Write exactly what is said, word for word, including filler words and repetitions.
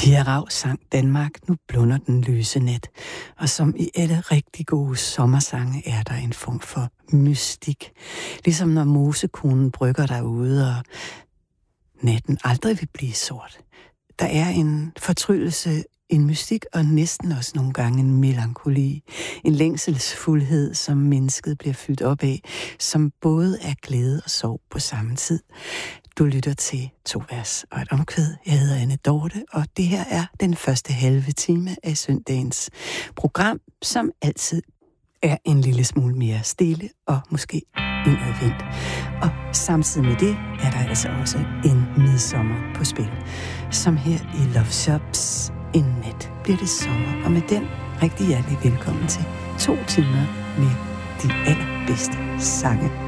Pia Rau sang Danmark, nu blunder den lyse nat. Og som i alle rigtig gode sommersange er der en form for mystik. Ligesom når mosekonen brygger derude, og natten aldrig vil blive sort. Der er en fortryllelse, en mystik og næsten også nogle gange en melankoli. En længselsfuldhed, som mennesket bliver fyldt op af, som både er glæde og sorg på samme tid. Du lytter til To Vers og et Omkvæd. Jeg hedder Anne Dorte, og det her er den første halve time af søndagens program, som altid er en lille smule mere stille og måske indadvendt. Og samtidig med det er der altså også en midsommer på spil. Som her i Love Shops. En nat bliver det sommer, og med den rigtig hjertelig velkommen til to timer med de allerbedste sange.